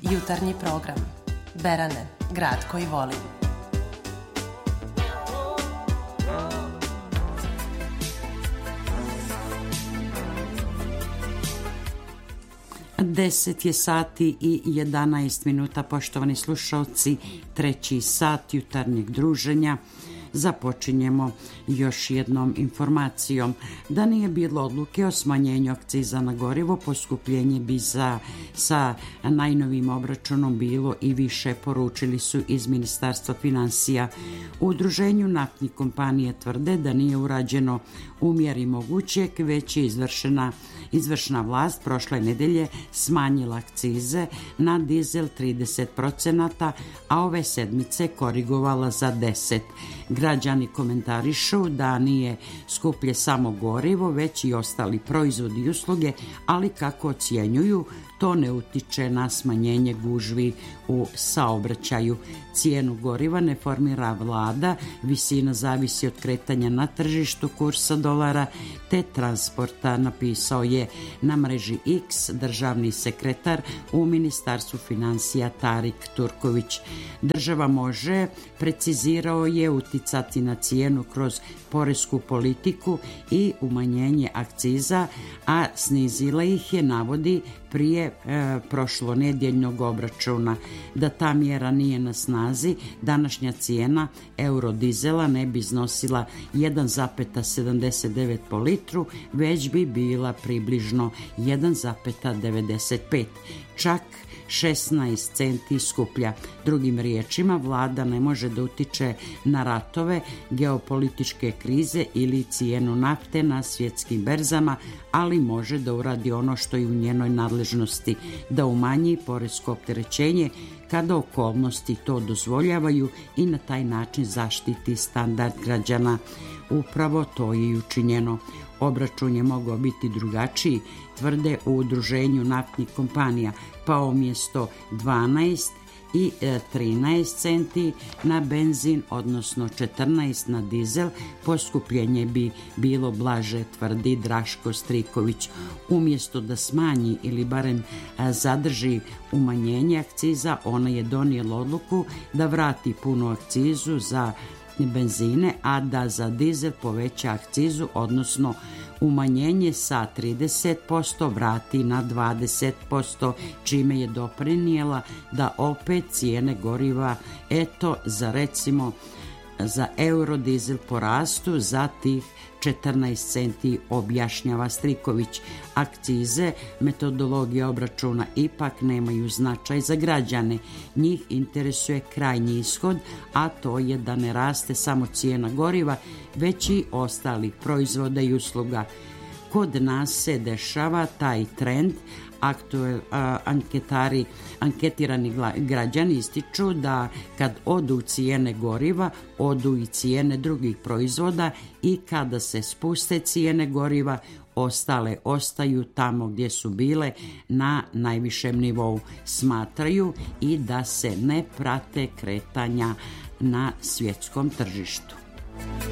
Jutarnji program. Berane, grad koji volim. Deset je sati i 11 minuta, poštovani slušalci, treći sat jutarnjeg druženja. Započinjemo još jednom informacijom. Da nije bilo odluke o smanjenju akciza na gorivo, poskupljenje bi sa najnovim obračunom bilo i više, poručili su iz Ministarstva financija. U udruženju naftnih kompanije tvrde da nije urađeno u mjeri mogućeg, već je izvršna vlast prošle nedelje smanjila akcize na dizel 30%, a ove sedmice korigovala za 10%. Građani komentarišu da nije skuplje samo gorivo, već i ostali proizvodi i usluge, ali kako ocjenjuju, to ne utiče na smanjenje gužvi u saobraćaju. Cijenu goriva ne formira vlada, visina zavisi od kretanja na tržištu, kursa dolara te transporta, napisao je na mreži X državni sekretar u Ministarstvu financija Tarik Turković. Država može, precizirao je, uticati na cijenu kroz poresku politiku i umanjenje akciza, a snizila ih je, navodi, prije prošlonedjeljnog obračuna. Da ta mjera nije na snazi, današnja cijena eurodizela ne bi iznosila 1,79 po litru, već bi bila približno 1,95, čak 16 centi skuplja. Drugim riječima, vlada ne može da utiče na ratove, geopolitičke krize ili cijenu nafte na svjetskim berzama, ali može da uradi ono što je u njenoj nadležnosti, da umanji poresko opterećenje kada okolnosti to dozvoljavaju i na taj način zaštiti standard građana. Upravo to je i učinjeno. Obračun je mogao biti drugačiji, tvrde u udruženju naftnih kompanija, pa umjesto 12 i 13 centi na benzin, odnosno 14 na dizel, poskupljenje bi bilo blaže, tvrdi Draško Striković. Umjesto da smanji ili barem zadrži umanjenje akciza, ona je donijela odluku da vrati punu akcizu za benzine, a da za dizel poveća akcizu, odnosno umanjenje sa 30% vrati na 20%, čime je doprinijela da opet cijene goriva, za eurodizel porastu za tih 14 centi, objašnjava Striković. Akcize, metodologija obračuna ipak nemaju značaj za građane. Njih interesuje krajnji ishod, a to je da ne raste samo cijena goriva, već i ostalih proizvoda i usluga. Kod nas se dešava taj trend. Anketirani građani ističu da kad odu cijene goriva, odu i cijene drugih proizvoda, i kada se spuste cijene goriva, ostale ostaju tamo gdje su bile, na najvišem nivou. Smatraju i da se ne prate kretanja na svjetskom tržištu.